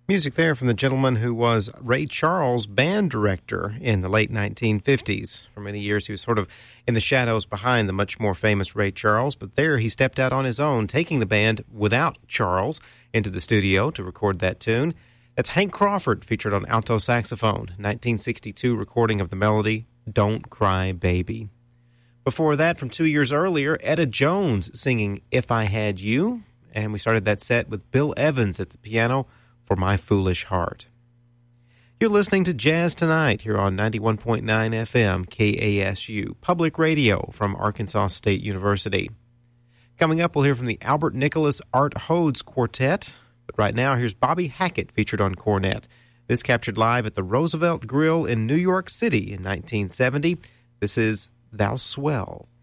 Music there from the gentleman who was Ray Charles' band director in the late 1950s. For many years, he was sort of in the shadows behind the much more famous Ray Charles, but there he stepped out on his own, taking the band without Charles into the studio to record that tune. That's Hank Crawford, featured on alto saxophone, 1962 recording of the melody, Don't Cry Baby. Before that, from 2 years earlier, Etta Jones singing If I Had You, and we started that set with Bill Evans at the piano for My Foolish Heart. You're listening to Jazz Tonight here on 91.9 FM KASU, public radio from Arkansas State University. Coming up, we'll hear from the Albert Nicholas Art Hodes Quartet, but right now here's Bobby Hackett featured on cornet. This captured live at the Roosevelt Grill in New York City in 1970. This is Thou Swell.